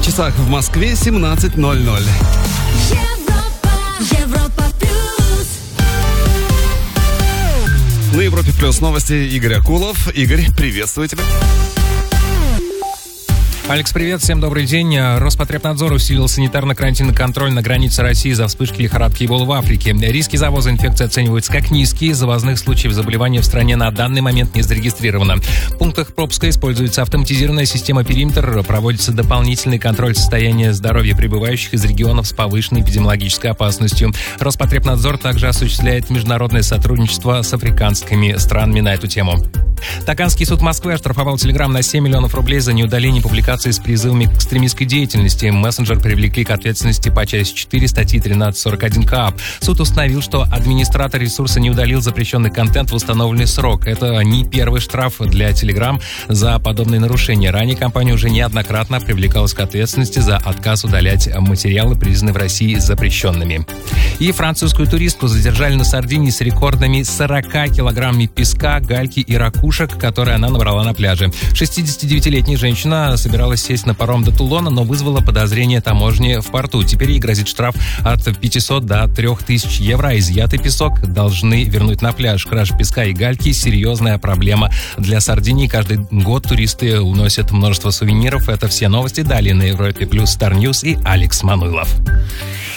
часах в Москве 17:00. Европа плюс. На Европе плюс новости Игорь Акулов. Игорь, приветствую тебя. Алекс, привет, всем добрый день. Роспотребнадзор усилил санитарно-карантинный контроль на границе России за вспышки лихорадки Эбола в Африке. Риски завоза инфекции оцениваются как низкие. Завозных случаев заболевания в стране на данный момент не зарегистрировано. В пунктах пропуска используется автоматизированная система «Периметр». Проводится дополнительный контроль состояния здоровья прибывающих из регионов с повышенной эпидемиологической опасностью. Роспотребнадзор также осуществляет международное сотрудничество с африканскими странами на эту тему. Таганский суд Москвы оштрафовал Telegram на 7 миллионов рублей за неудаление публикации с призывами к экстремистской деятельности. Мессенджер привлекли к ответственности по части 4 статьи 1341 КАП. Суд установил, что администратор ресурса не удалил запрещенный контент в установленный срок. Это не первый штраф для Telegram за подобные нарушения. Ранее компания уже неоднократно привлекалась к ответственности за отказ удалять материалы, признанные в России запрещенными. И французскую туристку задержали на Сардинии с рекордными 40 килограммами песка, гальки и ракушек, которые она набрала на пляже. 69-летняя женщина собиралась сесть на паром до Тулона, но вызвала подозрение таможни в порту. Теперь ей грозит штраф от 500 до 3000 евро. Изъятый песок должны вернуть на пляж. Кража песка и гальки – серьезная проблема для Сардинии. Каждый год туристы уносят множество сувениров. Это все новости. Далее на Европе плюс Star News и Алекс Мануйлов.